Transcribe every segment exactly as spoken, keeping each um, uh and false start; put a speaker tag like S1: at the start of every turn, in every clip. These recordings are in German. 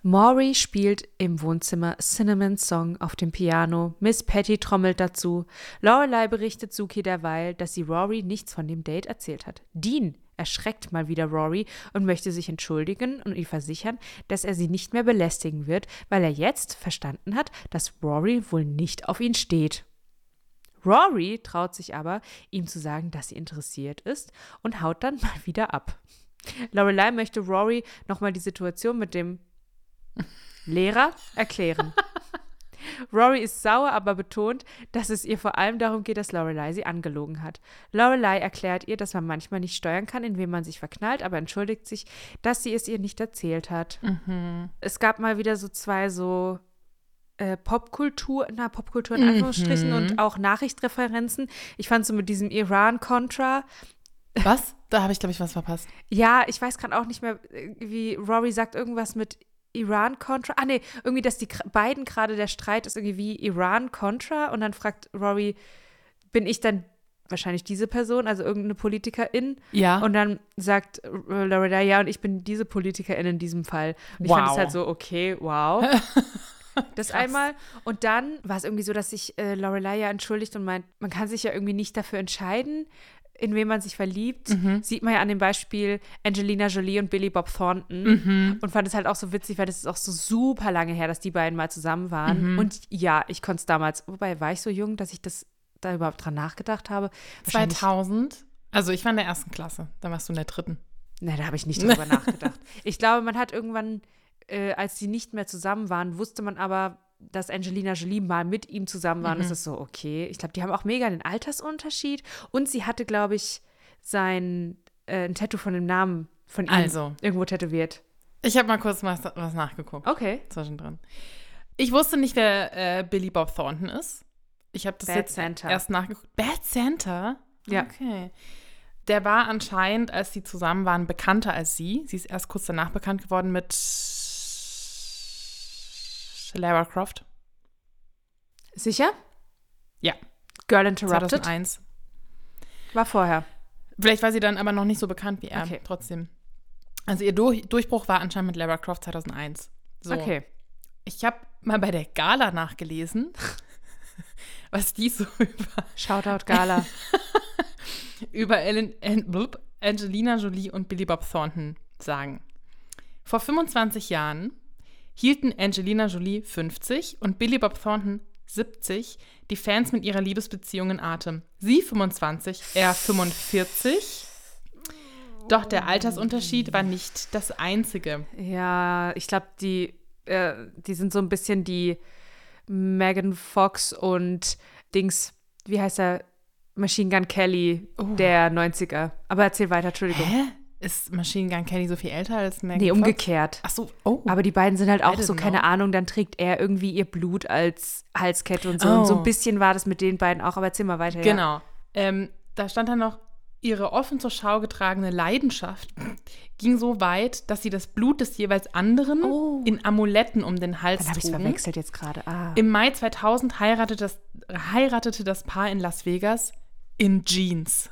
S1: Maury spielt im Wohnzimmer Cinnamons Song auf dem Piano. Miss Patty trommelt dazu. Lorelei berichtet Sookie derweil, dass sie Rory nichts von dem Date erzählt hat. Dean erschreckt mal wieder Rory und möchte sich entschuldigen und ihr versichern, dass er sie nicht mehr belästigen wird, weil er jetzt verstanden hat, dass Rory wohl nicht auf ihn steht. Rory traut sich aber, ihm zu sagen, dass sie interessiert ist und haut dann mal wieder ab. Lorelei möchte Rory nochmal die Situation mit dem Lehrer erklären. Rory ist sauer, aber betont, dass es ihr vor allem darum geht, dass Lorelei sie angelogen hat. Lorelei erklärt ihr, dass man manchmal nicht steuern kann, in wen man sich verknallt, aber entschuldigt sich, dass sie es ihr nicht erzählt hat. Mhm. Es gab mal wieder so zwei so äh, Popkultur, na Popkultur in Anführungsstrichen mhm. und auch Nachrichtreferenzen. Ich fand so mit diesem Iran-Contra.
S2: Was? Da habe ich, glaube ich, was verpasst.
S1: Ja, ich weiß gerade auch nicht mehr, wie Rory sagt irgendwas mit Iran-Contra. Ah, nee, irgendwie, dass die beiden gerade der Streit ist irgendwie wie Iran-Contra und dann fragt Rory, bin ich dann wahrscheinlich diese Person, also irgendeine Politikerin?
S2: Ja.
S1: Und dann sagt Lorelei, ja, und ich bin diese Politikerin in diesem Fall. Und
S2: wow.
S1: ich fand es halt so, okay, wow. Das
S2: Krass.
S1: Einmal. Und dann war es irgendwie so, dass sich äh, Lorelei ja entschuldigt und meint, man kann sich ja irgendwie nicht dafür entscheiden, in wen man sich verliebt, mhm. sieht man ja an dem Beispiel Angelina Jolie und Billy Bob Thornton mhm. und fand es halt auch so witzig, weil das ist auch so super lange her, dass die beiden mal zusammen waren. Mhm. Und ja, ich konnte es damals, wobei war ich so jung, dass ich das da überhaupt dran nachgedacht habe.
S2: zweitausend? Also ich war in der ersten Klasse, dann warst du in der dritten.
S1: Na, da habe ich nicht drüber nachgedacht. Ich glaube, man hat irgendwann, äh, als sie nicht mehr zusammen waren, wusste man aber, dass Angelina Jolie mal mit ihm zusammen war. Mhm. Und das ist so, okay. Ich glaube, die haben auch mega den Altersunterschied. Und sie hatte, glaube ich, sein äh, ein Tattoo von dem Namen von ihm
S2: also.
S1: irgendwo tätowiert.
S2: Ich habe mal kurz was, was nachgeguckt.
S1: Okay.
S2: Zwischendrin. Ich wusste nicht, wer äh, Billy Bob Thornton ist. Ich habe das
S1: Bad
S2: jetzt
S1: Santa.
S2: erst nachgeguckt. Bad Santa?
S1: Ja.
S2: Okay. Der war anscheinend, als sie zusammen waren, bekannter als sie. Sie ist erst kurz danach bekannt geworden mit Lara Croft.
S1: Sicher?
S2: Ja.
S1: Girl Interrupted?
S2: zweitausendeins.
S1: War vorher.
S2: Vielleicht war sie dann aber noch nicht so bekannt wie er.
S1: Okay.
S2: Trotzdem. Also ihr Durch- Durchbruch war anscheinend mit Lara Croft zweitausendeins. So.
S1: Okay.
S2: Ich habe mal bei der Gala nachgelesen, was die so über
S1: Shoutout Gala.
S2: über Ellen, Angelina Jolie und Billy Bob Thornton sagen. Vor fünfundzwanzig Jahren hielten Angelina Jolie fünfzig und Billy Bob Thornton siebzig die Fans mit ihrer Liebesbeziehung in Atem. Sie fünfundzwanzig, er fünfundvierzig. Doch der Altersunterschied war nicht das einzige.
S1: Ja, ich glaube, die, äh, die sind so ein bisschen die Megan Fox und Dings, wie heißt er? Machine Gun Kelly oh. der neunziger. Aber erzähl weiter, Entschuldigung.
S2: Hä? Ist Machine Gun Kelly so viel älter als Megan
S1: Nee,
S2: Fox?
S1: umgekehrt.
S2: Ach so, oh.
S1: Aber die beiden sind halt auch
S2: I
S1: so,
S2: didn't
S1: keine
S2: know.
S1: Ahnung, dann trägt er irgendwie ihr Blut als Halskette und so.
S2: Oh.
S1: Und so ein bisschen war das mit den beiden auch, aber erzähl mal weiter.
S2: Genau.
S1: Ja.
S2: Ähm, da stand dann noch, ihre offen zur Schau getragene Leidenschaft ging so weit, dass sie das Blut des jeweils anderen
S1: Oh.
S2: in Amuletten um den Hals
S1: Dann habe ich es
S2: trugen.
S1: verwechselt jetzt gerade. Ah.
S2: Im Mai zweitausend heiratete das, heiratete das Paar in Las Vegas in Jeans.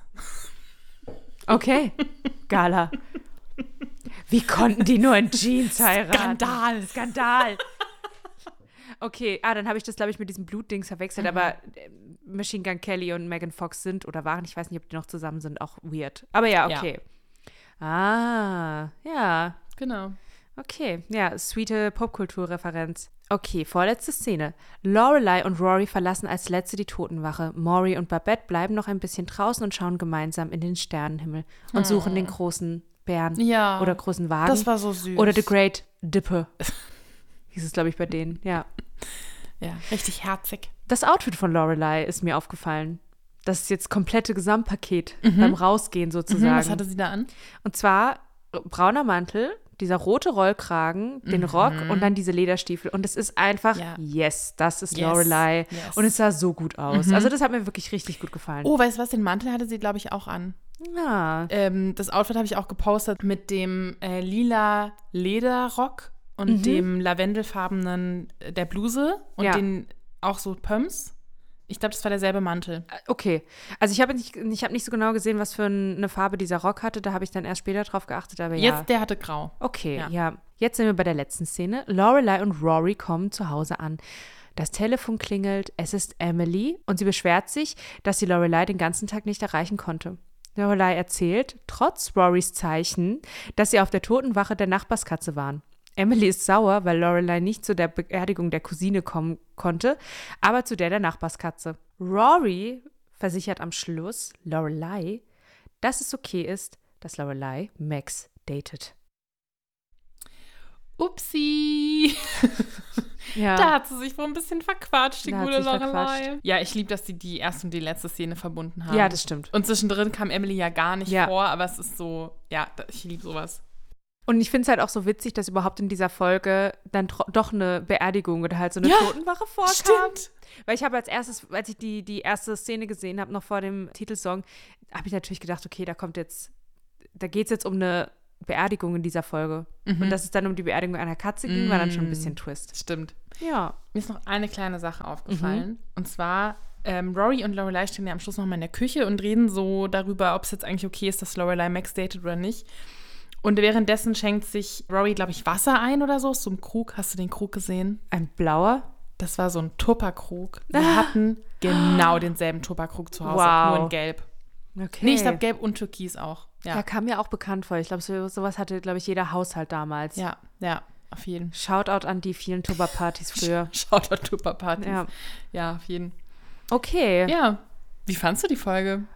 S1: Okay, Gala. Wie konnten die nur in Jeans heiraten?
S2: Skandal.
S1: Skandal. Okay, ah, dann habe ich das, glaube ich, mit diesem Blutdings verwechselt,
S2: Mhm.
S1: aber äh, Machine Gun Kelly und Megan Fox sind oder waren, ich weiß nicht, ob die noch zusammen sind, auch weird. Aber ja, okay. Ja. Ah, ja,
S2: Genau.
S1: okay. Ja, sweete Popkulturreferenz. Okay, vorletzte Szene. Lorelei und Rory verlassen als letzte die Totenwache. Maury und Babette bleiben noch ein bisschen draußen und schauen gemeinsam in den Sternenhimmel und
S2: Oh.
S1: suchen den großen Bären
S2: Ja.
S1: oder großen Wagen.
S2: Das war so süß.
S1: Oder The Great Dipper. Hieß es, glaube ich, bei denen, ja.
S2: Ja, richtig herzig.
S1: Das Outfit von Lorelei ist mir aufgefallen. Das ist jetzt komplette Gesamtpaket
S2: Mhm.
S1: beim Rausgehen sozusagen.
S2: Mhm, was hatte sie da an?
S1: Und zwar brauner Mantel, dieser rote Rollkragen, den
S2: Mhm.
S1: Rock und dann diese Lederstiefel. Und es ist einfach,
S2: Ja.
S1: yes, das ist
S2: Yes.
S1: Lorelei.
S2: Yes.
S1: Und es sah so gut aus.
S2: Mhm.
S1: Also das hat mir wirklich richtig gut gefallen.
S2: Oh, weißt du was? Den Mantel hatte sie, glaube ich, auch an.
S1: Ja.
S2: Ähm, das Outfit habe ich auch gepostet mit dem äh, lila Lederrock und
S1: Mhm.
S2: dem lavendelfarbenen äh, der Bluse und
S1: Ja.
S2: den auch so Pumps. Ich glaube, das war derselbe Mantel.
S1: Okay. Also ich habe nicht, ich hab nicht so genau gesehen, was für eine Farbe dieser Rock hatte. Da habe ich dann erst später drauf geachtet. Aber ja.
S2: Jetzt, der hatte grau.
S1: Okay,
S2: Ja.
S1: ja. jetzt sind wir bei der letzten Szene. Lorelai und Rory kommen zu Hause an. Das Telefon klingelt, es ist Emily und sie beschwert sich, dass sie Lorelai den ganzen Tag nicht erreichen konnte. Lorelai erzählt, trotz Rorys Zeichen, dass sie auf der Totenwache der Nachbarskatze waren. Emily ist sauer, weil Lorelai nicht zu der Beerdigung der Cousine kommen konnte, aber zu der der Nachbarskatze. Rory versichert am Schluss Lorelai, dass es okay ist, dass Lorelai Max datet.
S2: Upsi.
S1: Ja.
S2: Da hat sie sich wohl ein bisschen verquatscht, die
S1: Da hat
S2: gute
S1: sich
S2: Lorelei.
S1: verquatscht.
S2: Ja, ich liebe, dass sie die erste und die letzte Szene verbunden haben.
S1: Ja, das stimmt.
S2: Und zwischendrin kam Emily ja gar nicht
S1: Ja.
S2: vor, aber es ist so, ja, ich liebe sowas.
S1: Und ich finde es halt auch so witzig, dass überhaupt in dieser Folge dann tro- doch eine Beerdigung oder halt so eine
S2: Ja,
S1: Totenwache vorkam.
S2: Stimmt.
S1: Weil ich habe als erstes, als ich die, die erste Szene gesehen habe, noch vor dem Titelsong, habe ich natürlich gedacht, okay, da kommt jetzt, da geht es jetzt um eine Beerdigung in dieser Folge.
S2: Mhm.
S1: Und dass es dann um die Beerdigung einer Katze ging, war dann schon ein bisschen Twist.
S2: Stimmt.
S1: Ja.
S2: Mir ist noch eine kleine Sache aufgefallen. Und zwar, ähm, Rory und Lorelai stehen ja am Schluss nochmal in der Küche und reden so darüber, ob es jetzt eigentlich okay ist, dass Lorelai Max datet oder nicht. Und währenddessen schenkt sich Rory, glaube ich, Wasser ein oder so aus so einem Krug. Hast du den Krug gesehen?
S1: Ein blauer?
S2: Das war so ein Tupperkrug. Wir hatten genau denselben Tupperkrug zu Hause,
S1: Wow.
S2: nur in Gelb.
S1: Okay.
S2: Nee, ich glaube Gelb und Türkis auch.
S1: Ja,
S2: Ja,
S1: kam mir auch bekannt vor. Ich glaube, so, sowas hatte, glaube ich, jeder Haushalt damals.
S2: ja, ja, auf jeden.
S1: Shoutout an die vielen Tupperpartys früher.
S2: Shoutout Tupperpartys.
S1: Ja.
S2: Ja, auf jeden.
S1: Okay.
S2: Ja. Wie fandst du die Folge?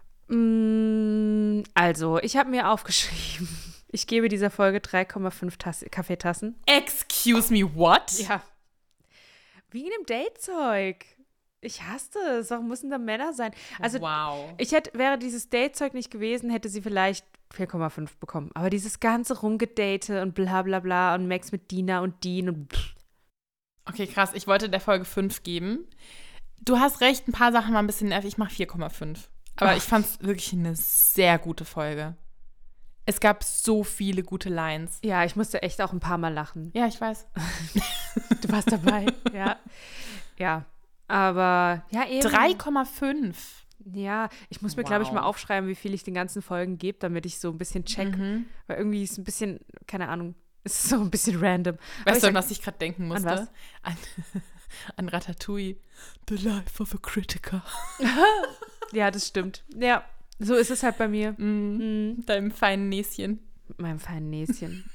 S1: Mm, Also, ich habe mir aufgeschrieben, ich gebe dieser Folge drei Komma fünf Tass- Kaffeetassen.
S2: Excuse me, what?
S1: Ja. Wegen dem Datezeug. Ich hasse es. Warum müssen da Männer sein? Also,
S2: wow.
S1: ich hätte, wäre dieses Datezeug nicht gewesen, hätte sie vielleicht vier Komma fünf bekommen. Aber dieses ganze Rumgedate und bla bla bla und Max mit Dina und Dean und pff.
S2: Okay, krass. Ich wollte der Folge fünf geben. Du hast recht, ein paar Sachen waren ein bisschen nervig. Ich mache vier Komma fünf. Aber
S1: Ach.
S2: ich fand es wirklich eine sehr gute Folge. Es gab so viele gute Lines.
S1: Ja, ich musste echt auch ein paar Mal lachen.
S2: Ja, ich weiß.
S1: Du warst dabei, ja. Ja, aber ja eben.
S2: drei Komma fünf.
S1: Ja, ich muss mir, glaube ich,
S2: Wow.
S1: mal aufschreiben, wie viel ich den ganzen Folgen gebe, damit ich so ein bisschen check.
S2: Mhm.
S1: Weil irgendwie ist ein bisschen, keine Ahnung, ist so ein bisschen random. Aber
S2: Weißt
S1: ich
S2: du, an
S1: sag-
S2: was ich gerade denken musste?
S1: was?
S2: An, an Ratatouille. The life of a critiker.
S1: Ja, das stimmt. Ja, so ist es halt bei mir.
S2: Mhm.
S1: Mhm.
S2: Deinem feinen Näschen.
S1: Mit meinem feinen Näschen.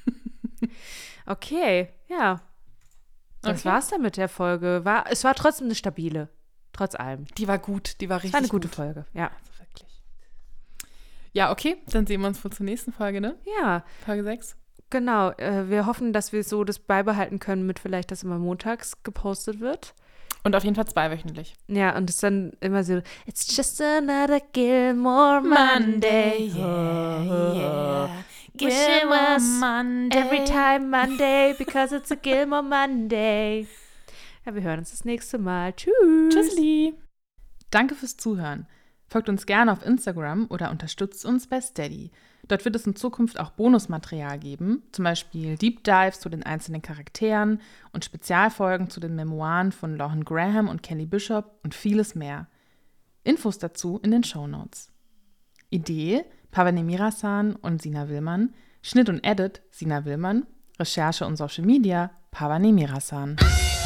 S1: Okay, ja. Das
S2: Okay.
S1: war's dann mit der Folge. War, es war trotzdem eine stabile. Trotz allem.
S2: Die war gut, die war richtig
S1: Es war eine gute
S2: gut.
S1: Folge, ja.
S2: Also wirklich. Ja, okay, dann sehen wir uns wohl zur nächsten Folge, ne?
S1: Ja,
S2: Folge sechs.
S1: genau. Äh, wir hoffen, dass wir so das beibehalten können mit vielleicht, dass immer montags gepostet wird.
S2: Und auf jeden Fall zweiwöchentlich.
S1: Ja, und es dann immer so, it's just another Gilmore Monday. Wish it was
S2: Monday.
S1: every time Monday, because it's a Gilmore Monday. Ja, wir hören uns das nächste Mal. Tschüss.
S2: Tschüssli. Danke fürs Zuhören. Folgt uns gerne auf Instagram oder unterstützt uns bei Steady. Dort wird es in Zukunft auch Bonusmaterial geben, zum Beispiel Deep Dives zu den einzelnen Charakteren und Spezialfolgen zu den Memoiren von Lauren Graham und Kelly Bishop und vieles mehr. Infos dazu in den Shownotes. Idee: Pavane Mirasan und Sina Willmann. Schnitt und Edit: Sina Willmann. Recherche und Social Media: Pavane Mirasan.